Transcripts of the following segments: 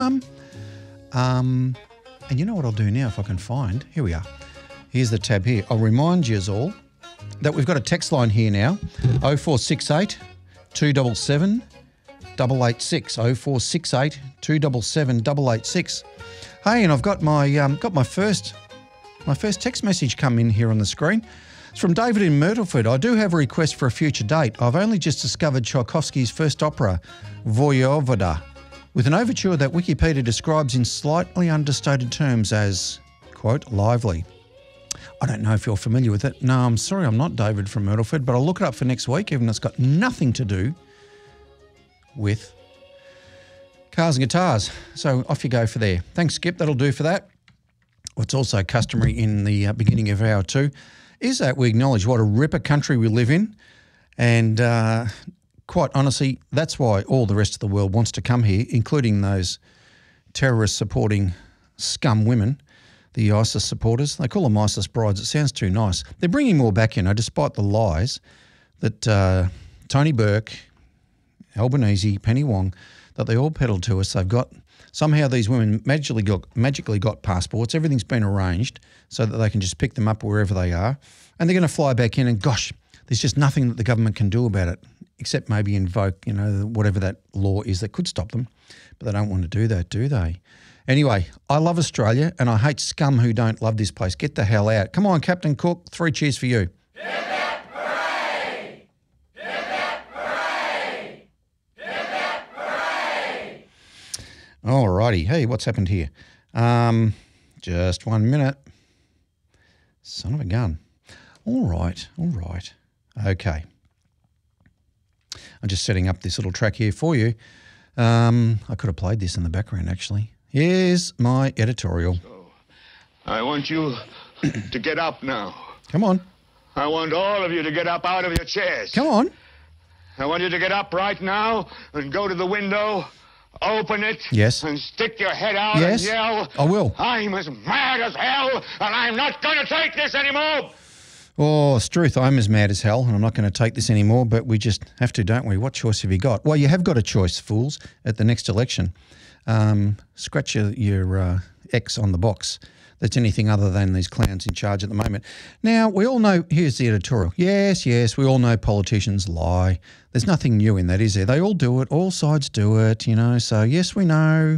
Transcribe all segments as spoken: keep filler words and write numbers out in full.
Um, um, and you know what I'll do now if I can find? Here we are. Here's the tab here. I'll remind you all that we've got a text line here now, oh four six eight, two seven seven, eight eight six, oh four six eight, two seven seven, eight eight six. Hey, and I've got my um, got my first my first text message come in here on the screen. It's from David in Myrtleford. I do have a request for a future date. I've only just discovered Tchaikovsky's first opera, Voyevoda, with an overture that Wikipedia describes in slightly understated terms as, quote, lively. I don't know if you're familiar with it. No, I'm sorry, I'm not David from Myrtleford, but I'll look it up for next week, even though it's got nothing to do with cars and guitars. So off you go for there. Thanks, Skip. That'll do for that. What's also customary in the uh, beginning of hour two is that we acknowledge what a ripper country we live in. And uh, quite honestly, that's why all the rest of the world wants to come here, including those terrorist-supporting scum women, the ISIS supporters. They call them ISIS brides. It sounds too nice. They're bringing more back, you know, despite the lies that uh, Tony Burke, Albanese, Penny Wong, that they all peddled to us. They've got, somehow these women magically got, magically got passports. Everything's been arranged so that they can just pick them up wherever they are. And they're going to fly back in and, gosh, there's just nothing that the government can do about it except maybe invoke, you know, whatever that law is that could stop them. But they don't want to do that, do they? Anyway, I love Australia and I hate scum who don't love this place. Get the hell out. Come on, Captain Cook, three cheers for you. Hip hip hooray! Hip hip hooray! Hip hip hooray! All righty. Hey, what's happened here? Um, just one minute. Son of a gun. All right, all right. Okay. I'm just setting up this little track here for you. Um, I could have played this in the background, actually. Here's my editorial. So, I want you to get up now. Come on. I want all of you to get up out of your chairs. Come on. I want you to get up right now and go to the window, open it, yes, and stick your head out yes, and yell, I will. I'm as mad as hell, and I'm not going to take this anymore. Oh, Struth, I'm as mad as hell and I'm not going to take this anymore, but we just have to, don't we? What choice have you got? Well, you have got a choice, fools, at the next election. Um, scratch your, your uh, X on the box. That's anything other than these clowns in charge at the moment. Now, we all know, here's the editorial. Yes, yes, we all know politicians lie. There's nothing new in that, is there? They all do it. All sides do it, you know. So, yes, we know.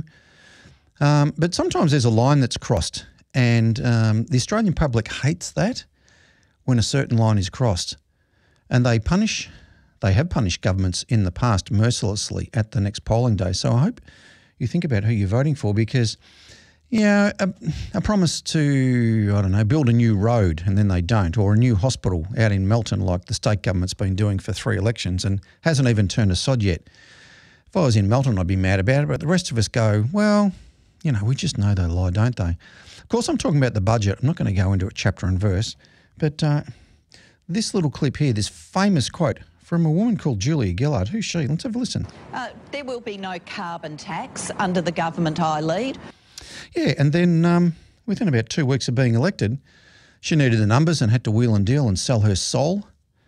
Um, but sometimes there's a line that's crossed and um, the Australian public hates that when a certain line is crossed. And they punish, they have punished governments in the past mercilessly at the next polling day. So I hope you think about who you're voting for because, you know, a, a promise to, I don't know, build a new road and then they don't, or a new hospital out in Melton like the state government's been doing for three elections and hasn't even turned a sod yet. If I was in Melton, I'd be mad about it, but the rest of us go, well, you know, we just know they lie, don't they? Of course, I'm talking about the budget. I'm not going to go into it chapter and verse, but uh, this little clip here, this famous quote from a woman called Julia Gillard. Who's she? Let's have a listen. Uh, there will be no carbon tax under the government I lead. Yeah, and then um, within about two weeks of being elected, she needed the numbers and had to wheel and deal and sell her soul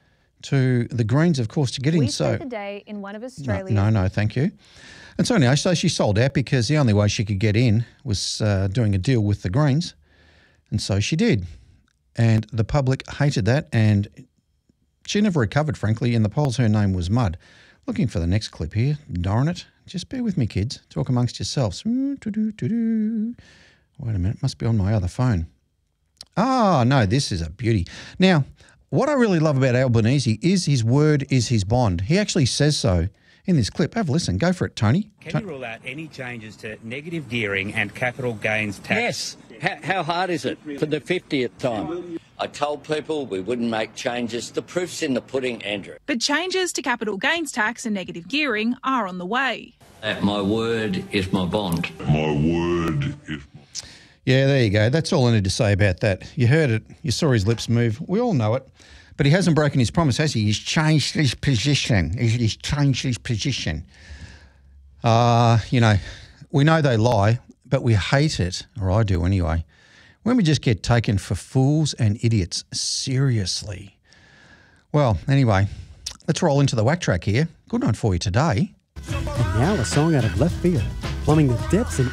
to the Greens, of course, to get in. We So spent the day in one of Australia's... No, no, no, thank you. And so anyway, so she sold out because the only way she could get in was uh, doing a deal with the Greens. And so she did. And the public hated that and she never recovered, frankly. In the polls, her name was mud. Looking for the next clip here. Darn it. Just bear with me, kids. Talk amongst yourselves. Wait a minute. Must be on my other phone. Ah, no, this is a beauty. Now, what I really love about Albanese is his word is his bond. He actually says so in this clip. Have a listen. Go for it, Tony. Can To- you rule out any changes to negative gearing and capital gains tax? Yes. How, how hard is it for the fiftieth time? I told people we wouldn't make changes. The proof's in the pudding, Andrew. But changes to capital gains tax and negative gearing are on the way. Uh, my word is my bond. My word is my... Yeah, there you go. That's all I need to say about that. You heard it. You saw his lips move. We all know it. But he hasn't broken his promise, has he? He's changed his position. He's changed his position. Uh, you know, we know they lie, but we hate it, or I do anyway, when we just get taken for fools and idiots. Seriously. Well, anyway, let's roll into the whack track here. Good night for you today. And now a song out of left field. plumbing the depths and